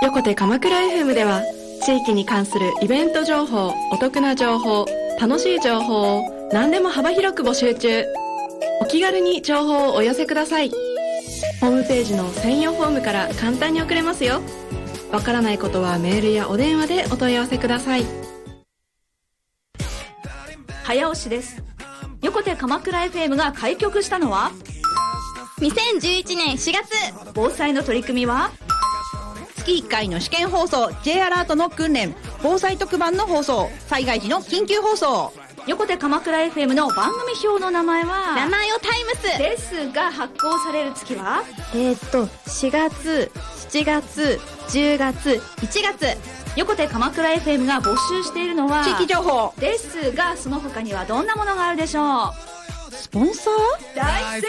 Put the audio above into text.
横手鎌倉 FM では地域に関するイベント情報、お得な情報、楽しい情報を何でも幅広く募集中。お気軽に情報をお寄せください。ホームページの専用フォームから簡単に送れますよ。わからないことはメールやお電話でお問い合わせください。 早押しです。横手鎌倉 FM が開局したのは 2011年4月。 防災の取り組みは月1回の試験放送、J アラートの訓練、防災特番の放送、災害時の緊急放送。 横手鎌倉 FM の番組表の名前は名前をタイムスですが、発行される月は 4月、7月、10月、1月。 横手鎌倉 FM が募集しているのは地域情報ですが、その他にはどんなものがあるでしょう。 スポンサー？ 大正